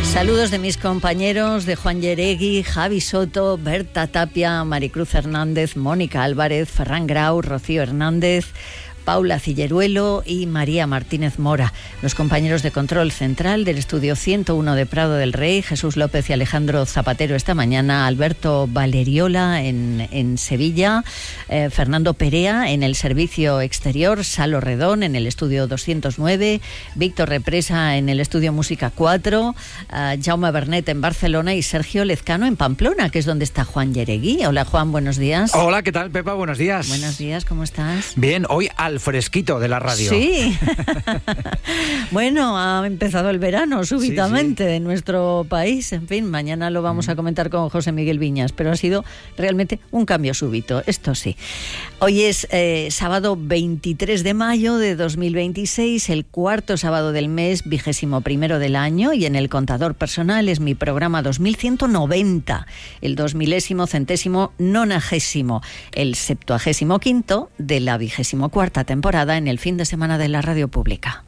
Saludos de mis compañeros, de Juan Yeregui, Javi Soto, Berta Tapia, Maricruz Hernández, Mónica Álvarez, Ferran Grau, Rocío Hernández, Paula Cilleruelo y María Martínez Mora. Los compañeros de control central del estudio 101 de Prado del Rey, Jesús López y Alejandro Zapatero esta mañana, Alberto Valeriola en Sevilla, Fernando Perea en el servicio exterior, Salo Redón en el estudio 209, Víctor Represa en el estudio Música 4, Jaume Bernet en Barcelona y Sergio Lezcano en Pamplona, que es donde está Juan Yeregui. Hola Juan, buenos días. Hola, ¿qué tal, Pepa? Buenos días. Buenos días, ¿cómo estás? Bien, hoy al fresquito de la radio. Sí. Bueno, ha empezado el verano súbitamente en nuestro país. En fin, mañana lo vamos a comentar con José Miguel Viñas, pero ha sido realmente un cambio súbito, esto sí. Hoy es sábado 23 de mayo de 2026, el cuarto sábado del mes, 21º del año, y en el contador personal es mi programa 2190, el 2000º, centésimo, 90º, el 75º de la 24ª temporada en el fin de semana de la radio pública.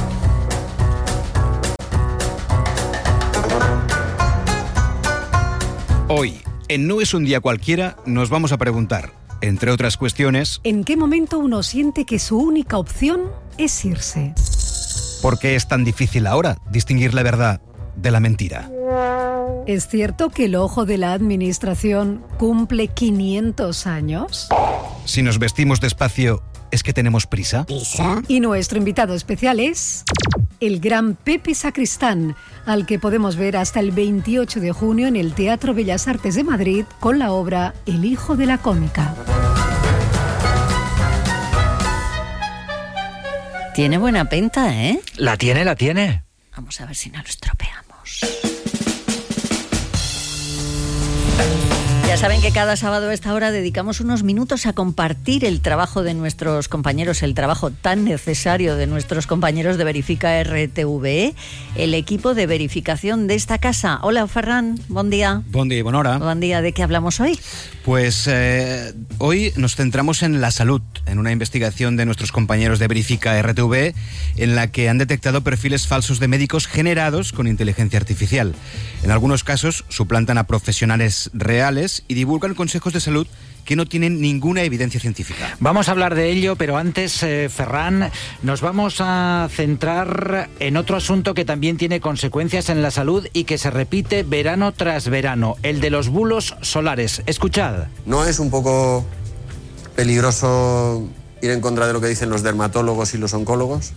Hoy, en No es un día cualquiera, nos vamos a preguntar, entre otras cuestiones, ¿en qué momento uno siente que su única opción es irse? ¿por qué es tan difícil ahora distinguir la verdad de la mentira? ¿Es cierto que el ojo de la administración cumple 500 años? Si nos vestimos despacio, ¿es que tenemos prisa? Y nuestro invitado especial es el gran Pepe Sacristán, al que podemos ver hasta el 28 de junio en el Teatro Bellas Artes de Madrid con la obra El hijo de la cómica. Tiene buena pinta, ¿eh? La tiene. Vamos a ver si no lo estropeamos. Ya saben que cada sábado a esta hora dedicamos unos minutos a compartir el trabajo de nuestros compañeros, el trabajo tan necesario de nuestros compañeros de Verifica RTV, el equipo de verificación de esta casa. Hola, Ferran, buen día. Buen día y buena hora. Buen día, ¿de qué hablamos hoy? Pues hoy nos centramos en la salud, en una investigación de nuestros compañeros de Verifica RTV, en la que han detectado perfiles falsos de médicos generados con inteligencia artificial. En algunos casos suplantan a profesionales reales y divulgan consejos de salud que no tienen ninguna evidencia científica. Vamos a hablar de ello, pero antes, Ferran, nos vamos a centrar en otro asunto que también tiene consecuencias en la salud y que se repite verano tras verano, el de los bulos solares. Escuchad. ¿No es un poco peligroso ir en contra de lo que dicen los dermatólogos y los oncólogos?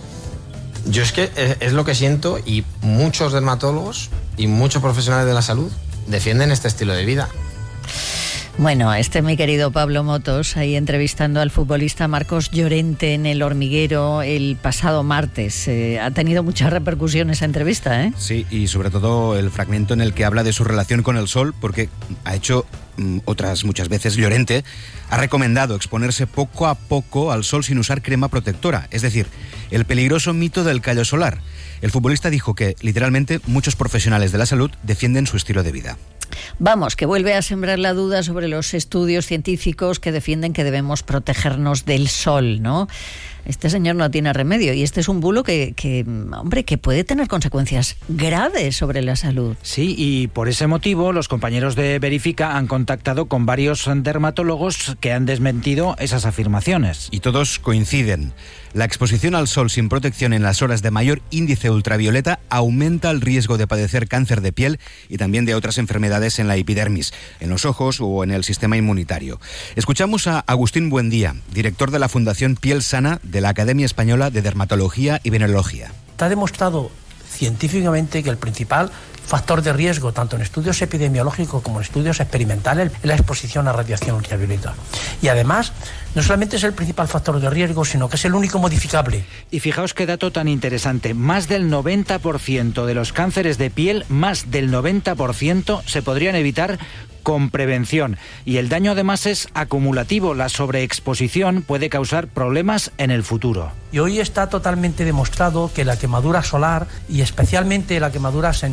Yo es que es lo que siento, y muchos dermatólogos y muchos profesionales de la salud defienden este estilo de vida. Bueno, mi querido Pablo Motos, ahí entrevistando al futbolista Marcos Llorente en El Hormiguero el pasado martes. Ha tenido mucha repercusión esa entrevista, ¿eh? Sí, y sobre todo el fragmento en el que habla de su relación con el sol, porque ha hecho otras muchas veces Llorente, ha recomendado exponerse poco a poco al sol sin usar crema protectora, es decir, el peligroso mito del callo solar. El futbolista dijo que, literalmente, muchos profesionales de la salud defienden su estilo de vida. Vamos, que vuelve a sembrar la duda sobre los estudios científicos que defienden que debemos protegernos del sol, ¿no? Este señor no tiene remedio y este es un bulo que puede tener consecuencias graves sobre la salud. Sí, y por ese motivo los compañeros de Verifica han contactado con varios dermatólogos que han desmentido esas afirmaciones. Y todos coinciden. La exposición al sol sin protección en las horas de mayor índice ultravioleta aumenta el riesgo de padecer cáncer de piel y también de otras enfermedades en la epidermis, en los ojos o en el sistema inmunitario. Escuchamos a Agustín Buendía, director de la Fundación Piel Sana de la Academia Española de Dermatología y Venerología. Está demostrado científicamente que el principal factor de riesgo, tanto en estudios epidemiológicos como en estudios experimentales, es la exposición a radiación ultravioleta. Y además, no solamente es el principal factor de riesgo, sino que es el único modificable. Y fijaos qué dato tan interesante. Más del 90% de los cánceres de piel, más del 90% se podrían evitar con prevención. Y el daño además es acumulativo. La sobreexposición puede causar problemas en el futuro. Y hoy está totalmente demostrado que la quemadura solar, y especialmente la quemadura en niños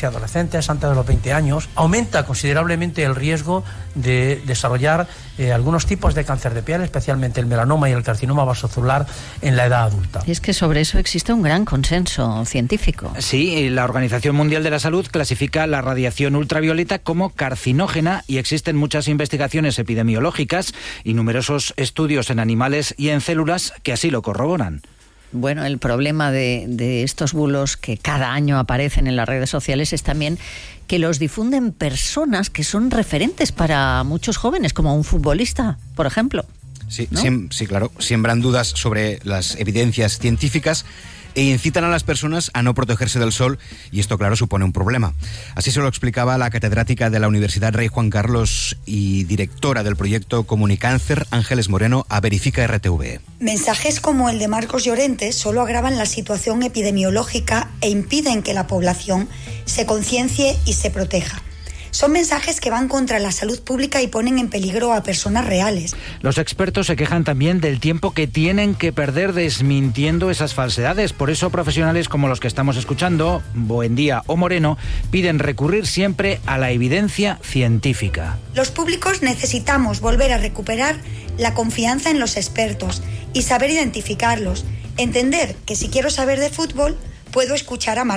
y adolescentes antes de los 20 años, aumenta considerablemente el riesgo de desarrollar algunos tipos de cáncer de piel, especialmente el melanoma y el carcinoma vasocelular en la edad adulta. Y es que sobre eso existe un gran consenso científico. Sí, la Organización Mundial de la Salud clasifica la radiación ultravioleta como carcinógena y existen muchas investigaciones epidemiológicas y numerosos estudios en animales y en células que así lo corroboran. Bueno, el problema de estos bulos que cada año aparecen en las redes sociales es también que los difunden personas que son referentes para muchos jóvenes, como un futbolista, por ejemplo. Sí, ¿no? sí, claro. Siembran dudas sobre las evidencias científicas e incitan a las personas a no protegerse del sol, y esto, claro, supone un problema. Así se lo explicaba la catedrática de la Universidad Rey Juan Carlos y directora del proyecto Comunicáncer, Ángeles Moreno, a Verifica RTV. Mensajes como el de Marcos Llorente solo agravan la situación epidemiológica e impiden que la población se conciencie y se proteja. Son mensajes que van contra la salud pública y ponen en peligro a personas reales. Los expertos se quejan también del tiempo que tienen que perder desmintiendo esas falsedades. Por eso profesionales como los que estamos escuchando, Buendía o Moreno, piden recurrir siempre a la evidencia científica. Los públicos necesitamos volver a recuperar la confianza en los expertos y saber identificarlos. Entender que si quiero saber de fútbol, puedo escuchar a